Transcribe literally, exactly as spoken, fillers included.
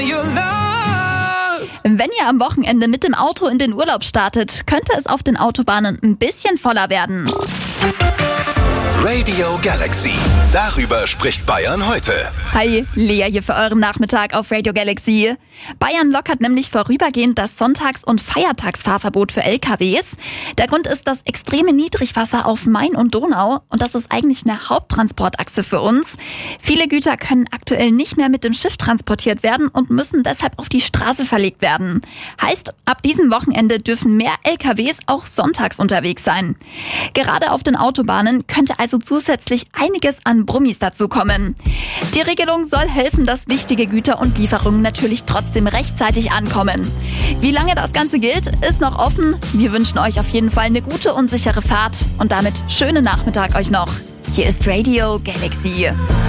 Wenn ihr am Wochenende mit dem Auto in den Urlaub startet, könnte es auf den Autobahnen ein bisschen voller werden. Radio Galaxy. Darüber spricht Bayern heute. Hi, Lea hier für euren Nachmittag auf Radio Galaxy. Bayern lockert nämlich vorübergehend das Sonntags- und Feiertagsfahrverbot für L K Ws. Der Grund ist das extreme Niedrigwasser auf Main und Donau und das ist eigentlich eine Haupttransportachse für uns. Viele Güter können aktuell nicht mehr mit dem Schiff transportiert werden und müssen deshalb auf die Straße verlegt werden. Heißt, ab diesem Wochenende dürfen mehr L K Ws auch sonntags unterwegs sein. Gerade auf den Autobahnen könnte also zusätzlich einiges an Brummis dazukommen. Die Regelung soll helfen, dass wichtige Güter und Lieferungen natürlich trotzdem rechtzeitig ankommen. Wie lange das Ganze gilt, ist noch offen. Wir wünschen euch auf jeden Fall eine gute und sichere Fahrt und damit schönen Nachmittag euch noch. Hier ist Radio Galaxy.